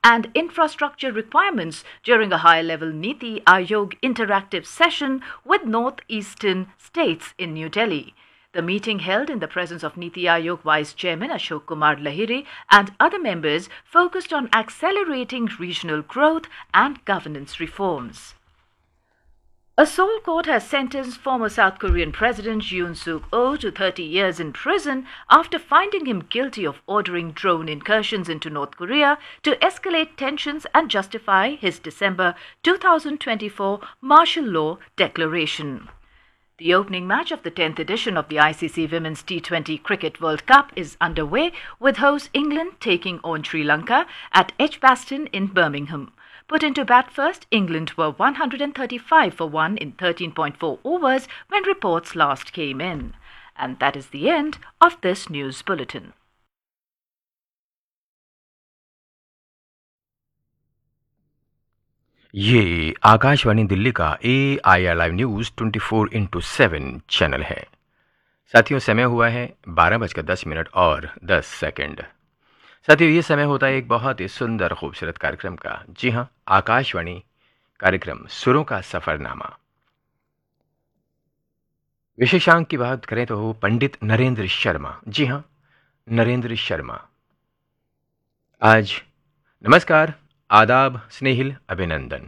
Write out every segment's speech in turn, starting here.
and infrastructure requirements during a high-level Niti Aayog interactive session with northeastern states in New Delhi. The meeting, held in the presence of Niti Aayog Vice Chairman Ashok Kumar Lahiri and other members, focused on accelerating regional growth and governance reforms. A Seoul court has sentenced former South Korean President Yoon Suk-yeol to 30 years in prison after finding him guilty of ordering drone incursions into North Korea to escalate tensions and justify his December 2024 martial law declaration. The opening match of the 10th edition of the ICC Women's T20 Cricket World Cup is underway, with host England taking on Sri Lanka at Edgbaston in Birmingham. Put into bat first, England were 135 for 1 in 13.4 overs when reports last came in. And that is the end of this news bulletin. ये आकाशवाणी दिल्ली का AIR live news 24/7 channel है। साथियों, समय हुआ है 12:10 और 10 second. साथियों, ये समय होता है एक बहुत ही सुंदर खूबसूरत कार्यक्रम का। जी हाँ, आकाशवाणी कार्यक्रम सुरों का सफरनामा। विशेषांक की बात करें तो पंडित नरेंद्र शर्मा। जी हाँ, नरेंद्र शर्मा। आज नमस्कार, आदाब, स्नेहिल, अभिनंदन।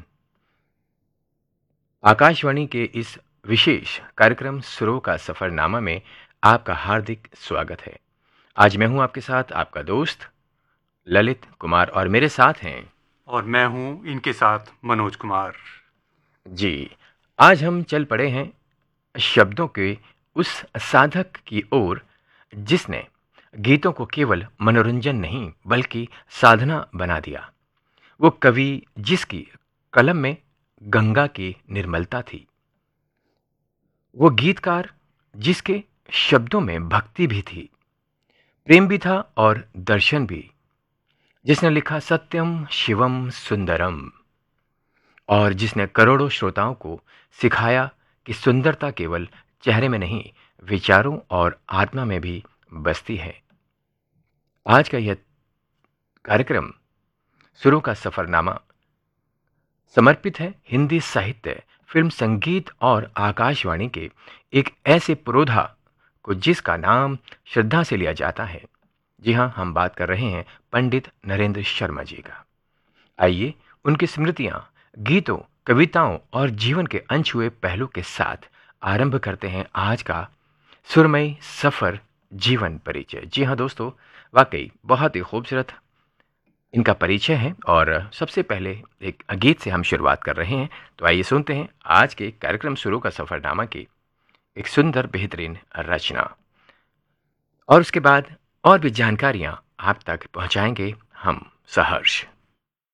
आकाशवाणी के इस विशेष कार्यक्रम सुरों का सफरनामा में आपका हार्दिक स्वागत है। आज मैं हूं आपके साथ आपका दोस्त ललित कुमार और मेरे साथ हैं, और मैं हूं इनके साथ मनोज कुमार। जी, आज हम चल पड़े हैं शब्दों के उस साधक की ओर जिसने गीतों को केवल मनोरंजन नहीं बल्कि साधना बना दिया। वो कवि जिसकी कलम में गंगा की निर्मलता थी। वो गीतकार जिसके शब्दों में भक्ति भी थी, प्रेम भी था और दर्शन भी। जिसने लिखा सत्यम शिवम सुंदरम, और जिसने करोड़ों श्रोताओं को सिखाया कि सुंदरता केवल चेहरे में नहीं, विचारों और आत्मा में भी बसती है। आज का यह कार्यक्रम सुरों का सफरनामा समर्पित है हिंदी साहित्य, फिल्म, संगीत और आकाशवाणी के एक ऐसे पुरोधा को जिसका नाम श्रद्धा से लिया जाता है। जी हाँ, हम बात कर रहे हैं पंडित नरेंद्र शर्मा जी का। आइए उनकी स्मृतियां, गीतों, कविताओं और जीवन के अनछुए पहलू के साथ आरंभ करते हैं आज का सुरमई सफर जीवन परिचय। जी हाँ दोस्तों, वाकई बहुत ही खूबसूरत इनका परिचय है और सबसे पहले एक गीत से हम शुरुआत कर रहे हैं। तो आइए सुनते हैं आज के कार्यक्रम सुरों का सफरनामा की एक सुंदर बेहतरीन रचना, और उसके बाद और भी जानकारियां आप तक पहुंचाएंगे हम सहर्ष।